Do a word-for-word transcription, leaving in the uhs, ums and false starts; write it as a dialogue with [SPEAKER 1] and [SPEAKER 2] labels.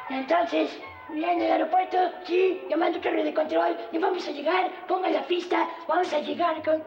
[SPEAKER 1] Entonces, ya en el aeropuerto, sí, llamando torre de control, y vamos a llegar, pongan la pista, vamos a llegar con...